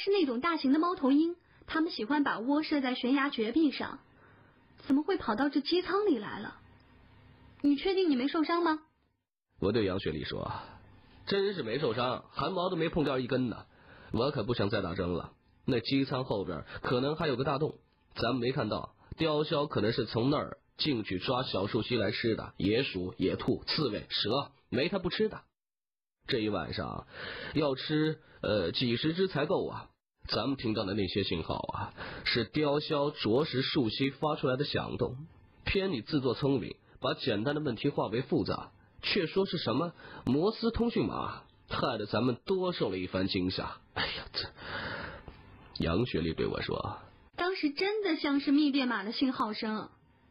是那种大型的猫头鹰，它们喜欢把窝设在悬崖绝壁上，怎么会跑到这机舱里来了？你确定你没受伤吗？ 我对杨雪丽说，真是没受伤，汗毛都没碰掉一根呢。我可不想再打针了。那机舱后边可能还有个大洞，咱们没看到，雕鸮可能是从那儿进去抓小树蜥来吃的，野鼠、野兔、刺猬、蛇，没它不吃的。这一晚上要吃几十只才够啊。咱们听到的那些信号啊，是雕鸮啄食树蜥发出来的响动。偏你自作聪明，把简单的问题化为复杂，却说是什么摩斯通讯码，害得咱们多受了一番惊吓。哎呀，这杨雪丽对我说， 当时真的像是密电码的信号声。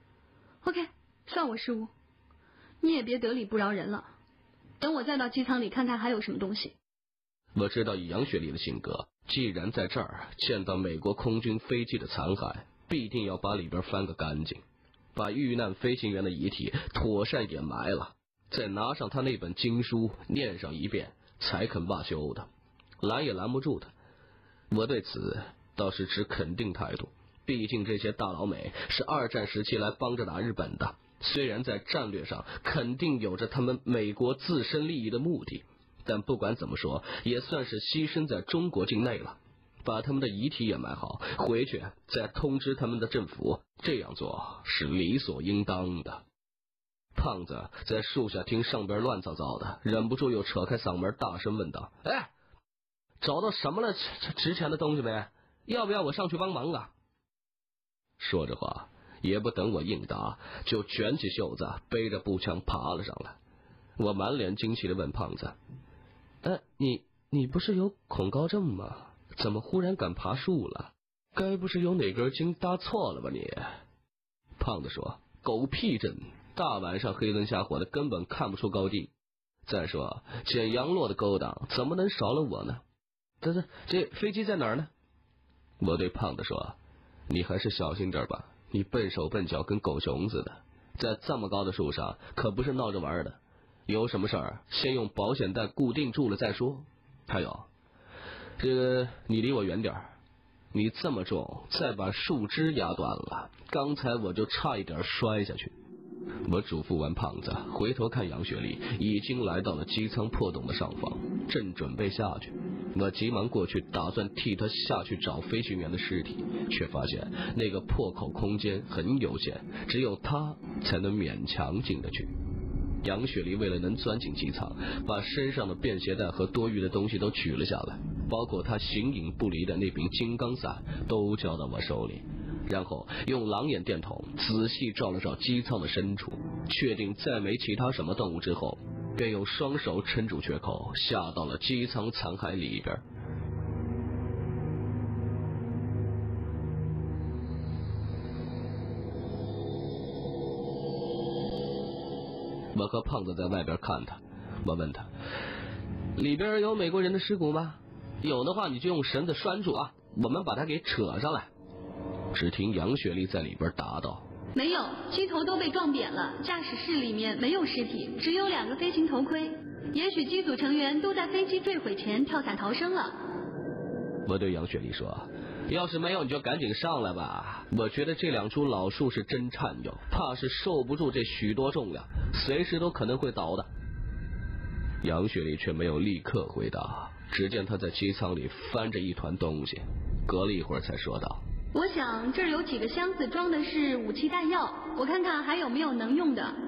OK， 算我失误，你也别得理不饶人了，等我再到机舱里看看还有什么东西。 我知道以杨雪丽的性格，既然在这儿见到美国空军飞机的残骸，必定要把里边翻个干净，把遇难飞行员的遗体妥善掩埋了，再拿上他那本经书念上一遍，才肯罢休的，拦也拦不住他。我对此倒是持肯定态度，毕竟这些大老美是二战时期来帮着打日本的，虽然在战略上肯定有着他们美国自身利益的目的，但不管怎么说也算是牺牲在中国境内了。把他们的遗体掩埋好，回去再通知他们的政府，这样做是理所应当的。胖子在树下听上边乱糟糟的，忍不住又扯开嗓门大声问道，哎，找到什么了值钱的东西没？要不要我上去帮忙啊？说着话也不等我应答，就卷起袖子背着步枪爬了上来。我满脸惊奇地问胖子，你不是有恐高症吗？怎么忽然敢爬树了？该不是有哪根筋搭错了吧你？胖子说，狗屁症，大晚上黑灯瞎火的根本看不出高低。再说捡杨洛的勾当怎么能少了我呢？这飞机在哪儿呢？我对胖子说，你还是小心点吧，你笨手笨脚跟狗熊似的，在这么高的树上可不是闹着玩的，有什么事儿先用保险带固定住了再说。还有这个你离我远点，你这么重再把树枝压断了，刚才我就差一点摔下去。我嘱咐完胖子，回头看杨雪丽已经来到了机舱破洞的上方，正准备下去。我急忙过去，打算替他下去找飞行员的尸体，却发现那个破口空间很有限，只有他才能勉强进得去。杨雪丽为了能钻进机舱，把身上的便携带和多余的东西都取了下来，包括他形影不离的那柄金刚伞都交到我手里，然后用狼眼电筒仔细照了照机舱的深处，确定再没其他什么动物之后，便用双手撑住缺口，下到了机舱残骸里边。我和胖子在外边看他，我问他，里边有美国人的尸骨吗？有的话你就用绳子拴住啊，我们把它给扯上来。只听杨雪丽在里边答道， 没有，机头都被撞扁了，驾驶室里面没有尸体，只有2个飞行头盔，也许机组成员都在飞机坠毁前跳伞逃生了。 我对杨雪丽说，要是没有你就赶紧上来吧，我觉得这2株老树是真颤悠，怕是受不住这许多重量，随时都可能会倒的。杨雪丽却没有立刻回答，只见她在机舱里翻着一团东西，隔了一会儿才说道， 我想这儿有几个箱子装的是武器弹药，我看看还有没有能用的。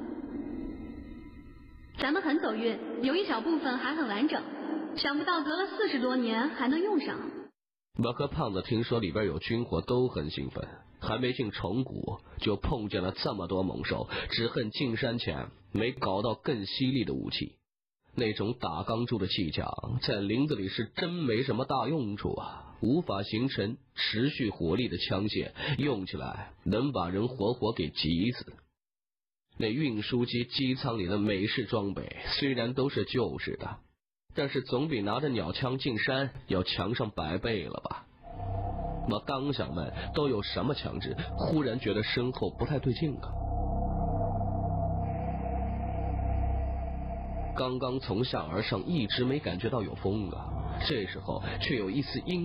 咱们很走运，有一小部分还很完整，想不到隔了40多年还能用上。 我和胖子听说里边有军火都很兴奋，还没进虫谷就碰见了这么多猛兽，只恨进山前没搞到更犀利的武器。那种打钢珠的气枪在林子里是真没什么大用处啊，无法形成持续火力的枪械，用起来能把人活活给急死。那运输机机舱里的美式装备虽然都是旧式的，但是总比拿着鸟枪进山要强上100倍了吧。我刚想问都有什么枪支，忽然觉得身后不太对劲啊。刚刚从下而上一直没感觉到有风啊，这时候却有一丝阴